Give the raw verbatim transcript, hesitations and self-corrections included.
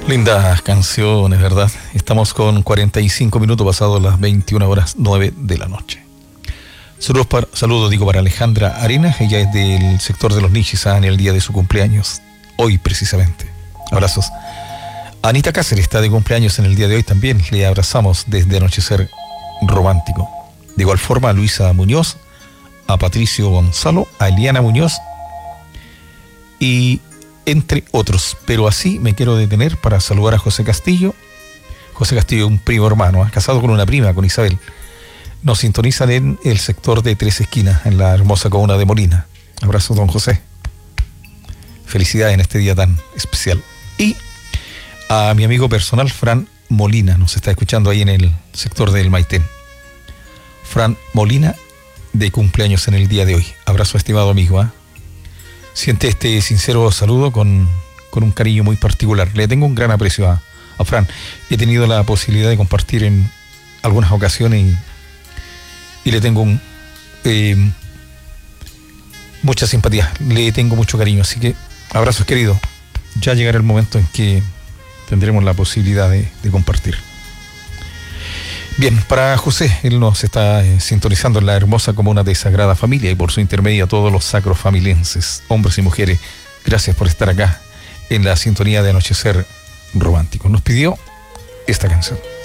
Lindas canciones, ¿verdad? Estamos con cuarenta y cinco minutos pasados las veintiuna horas nueve de la noche. Saludos, para, saludos digo, para Alejandra Arenas, ella es del sector de los Nishiza en el día de su cumpleaños, hoy precisamente. Abrazos. Anita Cáceres está de cumpleaños en el día de hoy también, le abrazamos desde Anochecer Romántico. De igual forma a Luisa Muñoz, a Patricio Gonzalo, a Eliana Muñoz y entre otros, pero así me quiero detener para saludar a José Castillo. José Castillo es un primo hermano, ¿eh? Casado con una prima, con Isabel. Nos sintonizan en el sector de Tres Esquinas, en la hermosa comuna de Molina. Abrazo, don José. Felicidades en este día tan especial. Y a mi amigo personal, Fran Molina, nos está escuchando ahí en el sector del Maitén. Fran Molina, de cumpleaños en el día de hoy. Abrazo, estimado amigo, ¿eh? Siente este sincero saludo con, con un cariño muy particular. Le tengo un gran aprecio a, a Fran. He tenido la posibilidad de compartir en algunas ocasiones y, y le tengo un, eh, mucha simpatía. Le tengo mucho cariño. Así que abrazos, querido. Ya llegará el momento en que tendremos la posibilidad de, de compartir. Bien, para José, él nos está eh, sintonizando en la hermosa comuna de Sagrada Familia y por su intermedio a todos los sacros familienses, hombres y mujeres, gracias por estar acá en la sintonía de Anochecer Romántico. Nos pidió esta canción.